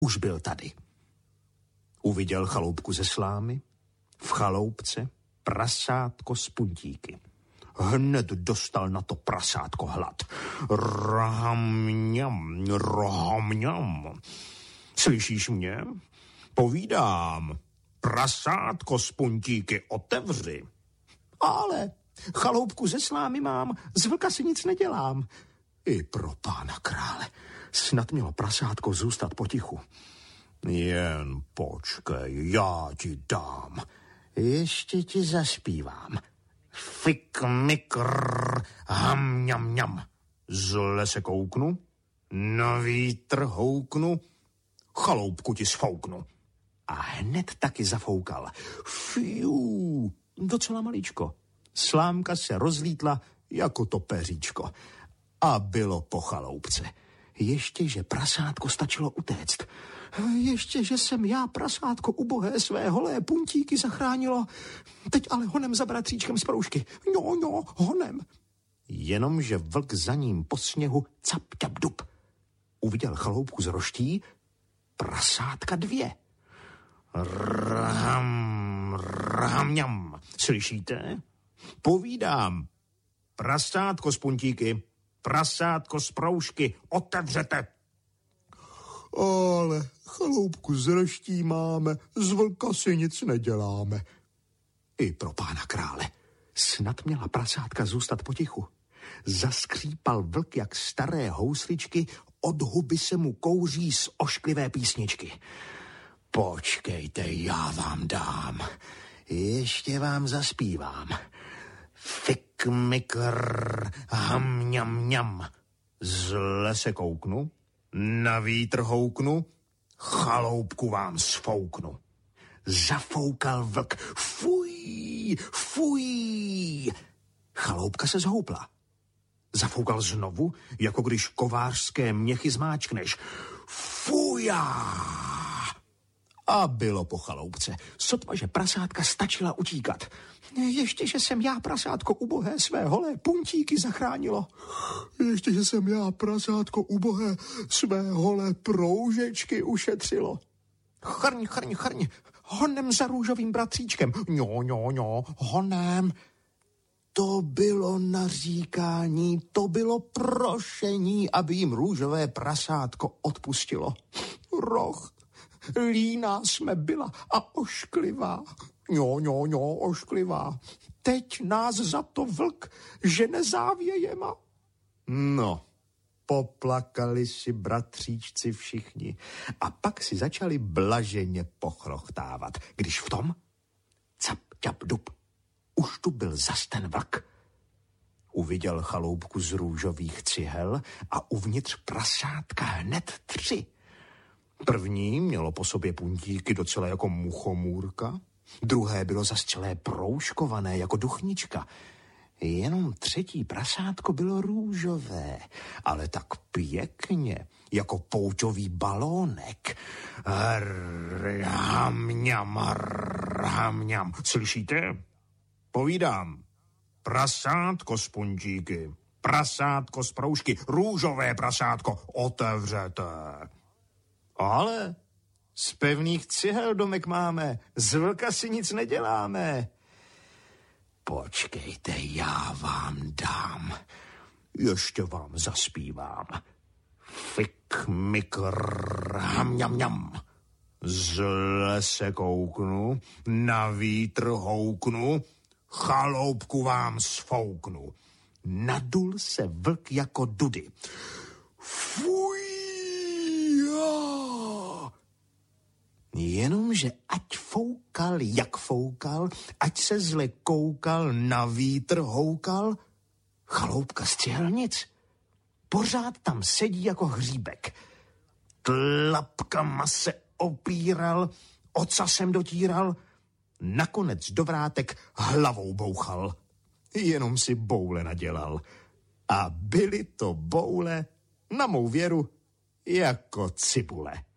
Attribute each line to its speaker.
Speaker 1: už byl tady. Uviděl chaloupku ze slámy, v chaloupce prasátko s puntíky. Hned dostal na to prasátko hlad. Rahamňam, rohamňam. Slyšíš mě? Povídám. Prasátko z puntíky otevři. Ale chaloupku ze slámy mám, z vlka si nic nedělám. I pro pána krále. Snad mělo prasátko zůstat potichu. Jen počkej, já ti dám. Ještě ti zaspívám. Fik, mikr, ham, ňam, ňam. Zle se kouknu, na vítr houknu, chaloupku ti sfouknu. A hned taky zafoukal. Fiu, docela maličko. Slámka se rozlítla jako to peříčko. A bylo po chaloupce. Ještě, že prasátko stačilo utéct. Ještě, že jsem já, prasátko ubohé, své holé puntíky zachránilo. Teď ale honem za bratříčkem z proužky. No, honem. Jenomže vlk za ním po sněhu cap, ťap, dup. Uviděl chaloupku z roští, prasátka 2. Rham, rhamňam. Slyšíte? Povídám. Prasátko z puntíky, prasátko z proužky, otevřete. Ale chaloupku z roští máme, z vlka si nic neděláme. I pro pána krále. Snad měla prasátka zůstat potichu. Zaskřípal vlk jak staré housličky, od huby se mu kouří z ošklivé písničky. Počkejte, já vám dám. Ještě vám zaspívám. Fik, mikr, ham, ňam, ňam. Zle se kouknu, na vítr houknu, chaloupku vám sfouknu. Zafoukal vlk. Fuj, fuj. Chaloupka se zhoupla. Zafoukal znovu, jako když kovářské měchy zmáčkneš. Fuja! A bylo po chaloupce. Sotva, že prasátka stačila utíkat. Ještě, že jsem já, prasátko ubohé, své holé puntíky zachránilo. Ještě, že jsem já, prasátko ubohé, své holé proužečky ušetřilo. Chrň, chrň, chrň, honem za růžovým bratříčkem. Ňo, honem. To bylo naříkání, to bylo prošení, aby jim růžové prasátko odpustilo. Roh, líná jsme byla a ošklivá. Ňo, ošklivá. Teď nás za to vlk žene závějema. No, poplakali si bratříčci všichni a pak si začali blaženě pochrochtávat, když v tom cap, ťap, dup. Už tu byl zas ten vlk. Uviděl chaloupku z růžových cihel a uvnitř prasátka hned 3. První mělo po sobě puntíky docela jako muchomůrka, druhé bylo zas celé proužkované jako duchnička. Jenom 3. prasátko bylo růžové, ale tak pěkně, jako pouťový balónek. Rhamňam. Slyšíte? Povídám. Prasátko z puntíky, prasátko z proužky, růžové prasátko, otevřete. Ale z pevných cihel domek máme, z vlka si nic neděláme. Počkejte, já vám dám. Ještě vám zaspívám. Fik, mikr, ham, ňam, ňam. Zle se kouknu, na vítr houknu, chaloupku vám sfouknu. Nadul se vlk jako dudy. Fuj! Jenomže ať foukal, jak foukal, ať se zle koukal, na vítr houkal, chaloupka z cihelnic pořád tam sedí jako hříbek. Tlapkama se opíral, ocasem dotíral, nakonec do vrátek hlavou bouchal. Jenom si boule nadělal. A byly to boule, na mou věru, jako cibule.